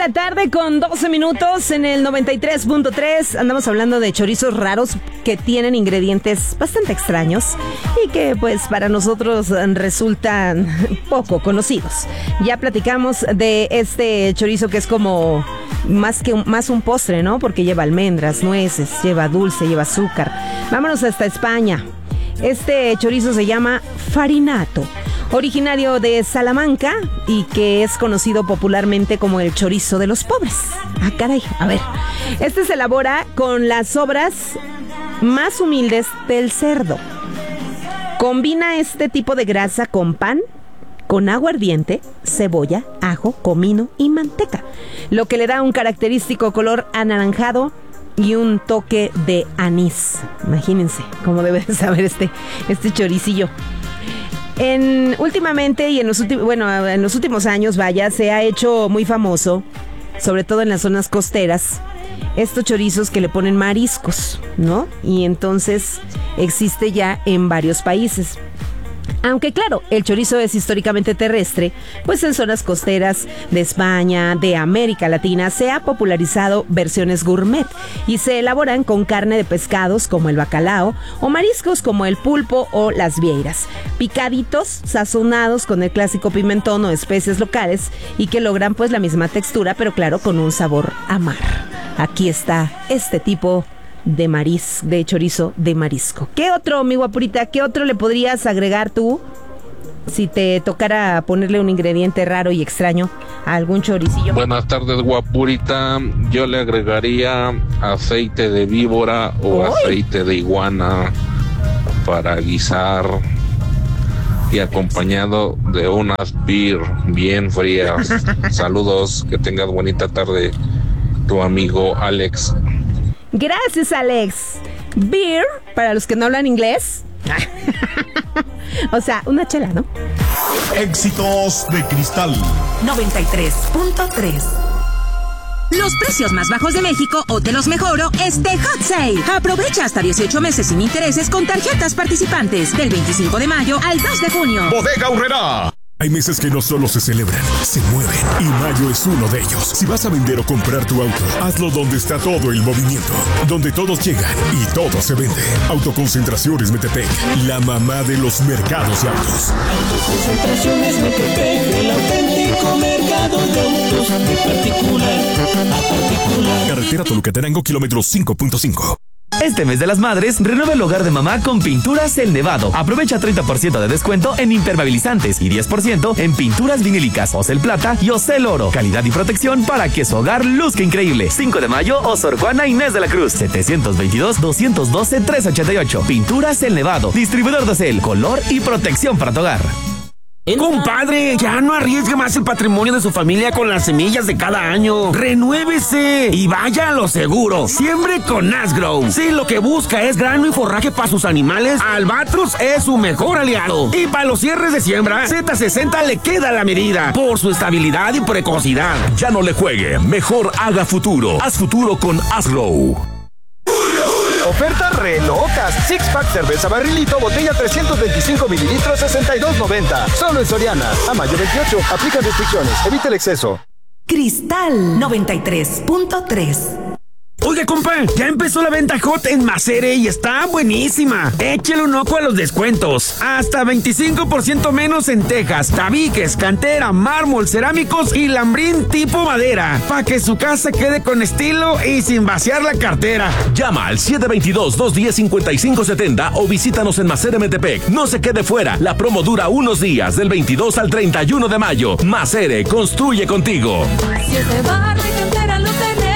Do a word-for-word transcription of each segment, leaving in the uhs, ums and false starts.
la tarde con doce minutos en el noventa y tres punto tres. Andamos hablando de chorizos raros que tienen ingredientes bastante extraños y que pues para nosotros resultan poco conocidos. Ya platicamos de este chorizo que es como más que un, más un postre, ¿no? Porque lleva almendras, nueces, lleva dulce, lleva azúcar. Vámonos hasta España. Este chorizo se llama farinato, originario de Salamanca y que es conocido popularmente como el chorizo de los pobres. Ah, caray, a ver. Este se elabora con las sobras más humildes del cerdo. Combina este tipo de grasa con pan, con aguardiente, cebolla, ajo, comino y manteca, lo que le da un característico color anaranjado y un toque de anís. Imagínense cómo debe de saber este, este choricillo. En, últimamente y en los, últimos, bueno, en los últimos años, vaya, se ha hecho muy famoso, sobre todo en las zonas costeras, estos chorizos que le ponen mariscos, ¿no? Y entonces existe ya en varios países. Aunque claro, el chorizo es históricamente terrestre, pues en zonas costeras de España, de América Latina, se ha popularizado versiones gourmet y se elaboran con carne de pescados como el bacalao o mariscos como el pulpo o las vieiras, picaditos, sazonados con el clásico pimentón o especies locales y que logran pues la misma textura, pero claro, con un sabor amar. Aquí está este tipo de maris, de chorizo de marisco. ¿Qué otro, mi guapurita? ¿Qué otro le podrías agregar tú si te tocara ponerle un ingrediente raro y extraño a algún choricillo? Buenas tardes, guapurita. Yo le agregaría aceite de víbora o ¡Uy! aceite de iguana para guisar y acompañado de unas beer bien frías. Saludos, que tengas bonita tarde, tu amigo Alex. Gracias, Alex. Beer, para los que no hablan inglés. O sea, una chela, ¿no? Éxitos de Cristal noventa y tres punto tres. Los precios más bajos de México o te los mejoro es de Hot Sale. Aprovecha hasta dieciocho meses sin intereses con tarjetas participantes del veinticinco de mayo al dos de junio. Bodega Aurrerá. Hay meses que no solo se celebran, se mueven. Y mayo es uno de ellos. Si vas a vender o comprar tu auto, hazlo donde está todo el movimiento. Donde todos llegan y todo se vende. Autoconcentraciones Metepec, la mamá de los mercados de autos. Autoconcentraciones Metepec, el auténtico mercado de autos de particular a particular. Carretera Toluca-Tenango, kilómetro cinco punto cinco. Este mes de las madres, renueva el hogar de mamá con Pinturas El Nevado. Aprovecha treinta por ciento de descuento en impermeabilizantes y diez por ciento en pinturas vinílicas Ocel Plata y Ocel Oro. Calidad y protección para que su hogar luzca increíble. cinco de mayo, o Sor Juana Inés de la Cruz. setecientos veintidós, doscientos doce, trescientos ochenta y ocho. Pinturas El Nevado. Distribuidor de Ocel. Color y protección para tu hogar. Compadre, ya no arriesgue más el patrimonio de su familia con las semillas de cada año. ¡Renuévese! Y vaya a lo seguro. Siembre con Asgrow. Si lo que busca es grano y forraje para sus animales, Albatros es su mejor aliado. Y para los cierres de siembra, Z sesenta le queda la medida por su estabilidad y precocidad. Ya no le juegue, mejor haga futuro. Haz futuro con Asgrow. Ofertas re locas. Six Pack cerveza barrilito, botella trescientos veinticinco mililitros, sesenta y dos noventa. Solo en Soriana. A mayo veintiocho. Aplican restricciones. Evita el exceso. Cristal noventa y tres punto tres. Oiga, compa, ya empezó la venta hot en Macere y está buenísima. Échale un ojo a los descuentos. Hasta veinticinco por ciento menos en tejas, tabiques, cantera, mármol, cerámicos y lambrín tipo madera. Para que su casa quede con estilo y sin vaciar la cartera. Llama al siete veintidós, dos diez, cincuenta y cinco setenta o visítanos en Macere Metepec. No se quede fuera. La promo dura unos días, del veintidós al treinta y uno de mayo. Macere, construye contigo. Si es de bar de cantera lo tenemos.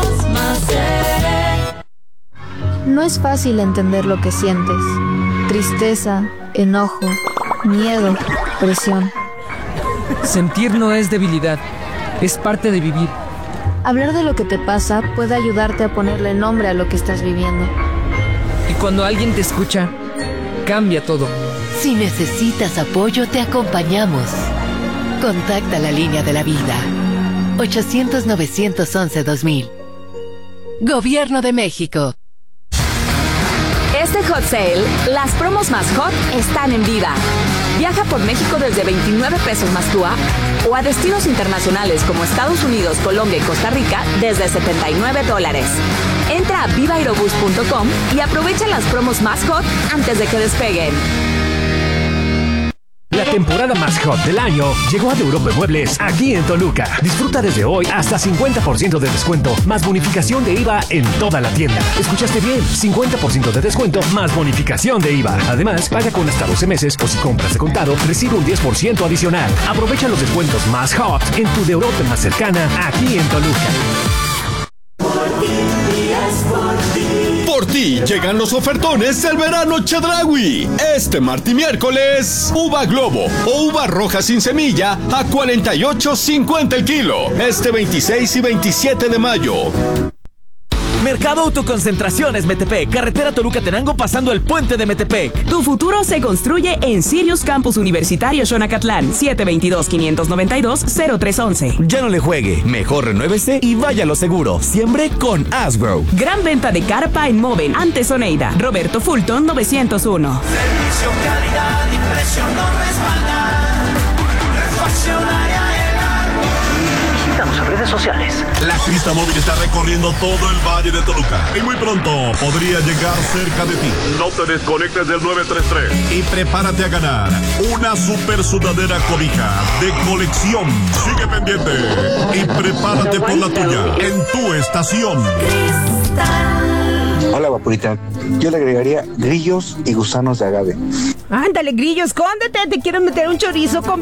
No es fácil entender lo que sientes. Tristeza, enojo, miedo, presión. Sentir no es debilidad, es parte de vivir. Hablar de lo que te pasa puede ayudarte a ponerle nombre a lo que estás viviendo. Y cuando alguien te escucha, cambia todo. Si necesitas apoyo, te acompañamos. Contacta la línea de la vida. ochocientos, novecientos once, dos mil. Gobierno de México. Este Hot Sale, las promos más hot están en vida. Viaja por México desde veintinueve pesos más T U A o a destinos internacionales como Estados Unidos, Colombia y Costa Rica desde setenta y nueve dólares. Entra a viva aerobús punto com y aprovecha las promos más hot antes de que despeguen. La temporada más hot del año llegó a De Europa Muebles aquí en Toluca. Disfruta desde hoy hasta cincuenta por ciento de descuento más bonificación de I V A en toda la tienda. ¿Escuchaste bien? cincuenta por ciento de descuento más bonificación de I V A. Además, paga con hasta doce meses o si compras de contado, recibe un diez por ciento adicional. Aprovecha los descuentos más hot en tu De Europa más cercana aquí en Toluca. Por ti llegan los ofertones del verano Chedraui. Este martes y miércoles, uva globo o uva roja sin semilla a cuarenta y ocho cincuenta el kilo. Este veintiséis y veintisiete de mayo. Mercado Autoconcentraciones Metepec, carretera Toluca-Tenango pasando el puente de Metepec. Tu futuro se construye en Sirius Campus Universitario Xonacatlán, siete dos dos, cinco nueve dos, cero tres once. Ya no le juegue, mejor renuévese y vaya a lo seguro, siempre con Asgrow. Gran venta de carpa en Moven, antes Oneida, Roberto Fulton novecientos uno. Servicio, calidad y precio no respaldan. Refaccionaria El Arco. Visítanos en redes sociales. La Crista Móvil está recorriendo todo el Valle de Toluca y muy pronto podría llegar cerca de ti. No te desconectes del nueve tres tres y prepárate a ganar una super sudadera cobija de colección. Sigue pendiente y prepárate por la tuya en tu estación. Hola, Vaporita. Yo le agregaría grillos y gusanos de agave. Ándale, grillo, escóndete, te quiero meter un chorizo con